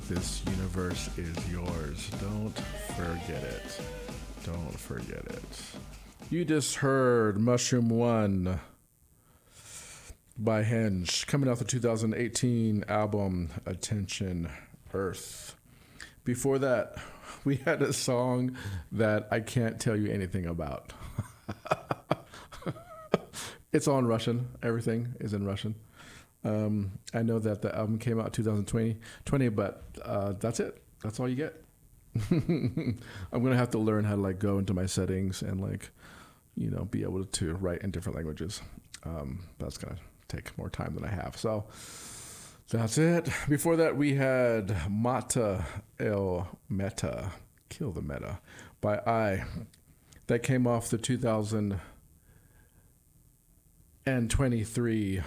This universe is yours. Don't forget it. Don't forget it. You just heard Mushroom One by Henge, coming off the 2018 album Attention Earth. Before that, we had a song that I can't tell you anything about. It's all in Russian. Everything is in Russian. I know that the album came out 2020, but that's it. That's all you get. I'm gonna have to learn how to like go into my settings and like, you know, be able to write in different languages. That's gonna take more time than I have. So that's it. Before that, we had Mata El Meta, Kill the Meta, by I. That came off the 2023.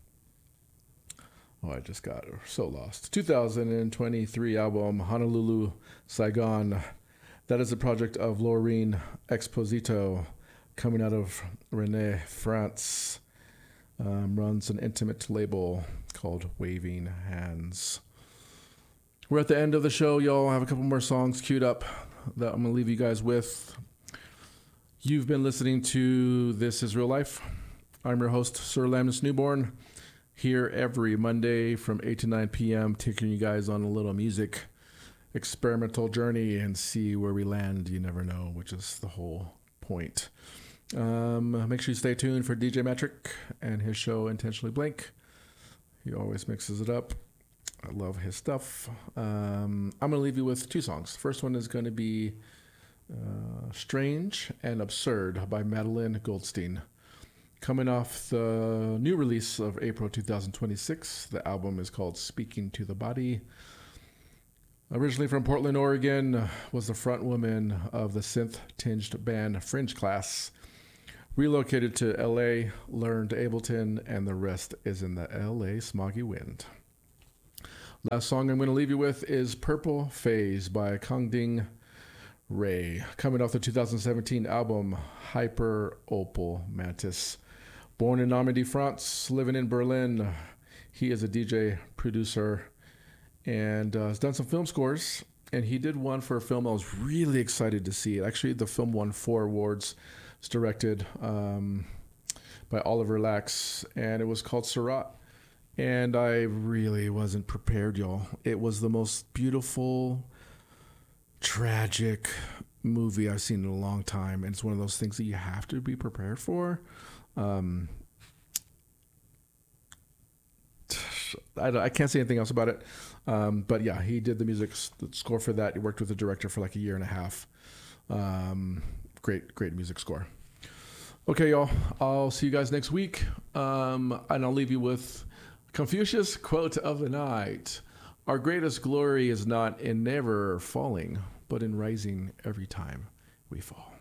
Oh, I just got so lost. 2023 album, Honolulu, Saigon. That is a project of Laureen Exposito, coming out of Rennes, France. Runs an intimate label called Waving Hands. We're at the end of the show, y'all. I have a couple more songs queued up that I'm going to leave you guys with. You've been listening to This Is Real Life. I'm your host, Sir Lamnis Newborn. Here every Monday from 8 to 9 p.m., taking you guys on a little music experimental journey and see where we land. You never know, which is the whole point. Make sure you stay tuned for DJ Metric and his show Intentionally Blank. He always mixes it up. I love his stuff. I'm going to leave you with two songs. The first one is going to be Strange and Absurd by Madeline Goldstein. Coming off the new release of April 2026, the album is called Speaking to the Body. Originally from Portland, Oregon, was the front woman of the synth-tinged band Fringe Class. Relocated to LA, learned Ableton, and the rest is in the LA smoggy wind. Last song I'm going to leave you with is Purple Phase by Kangding Ray, coming off the 2017 album Hyper Opal Mantis. Born in Normandy, France, living in Berlin, he is a DJ, producer, and has done some film scores. And he did one for a film I was really excited to see. Actually, the film won 4 awards. It's directed by Oliver Lax, and it was called Surat. And I really wasn't prepared, y'all. It was the most beautiful, tragic movie I've seen in a long time, and it's one of those things that you have to be prepared for. I can't say anything else about it, but yeah, he did the score for that. He worked with the director for like a year and a half. Great music score. Okay, y'all, I'll see you guys next week, and I'll leave you with Confucius quote of the night. Our greatest glory is not in never falling, but in rising every time we fall.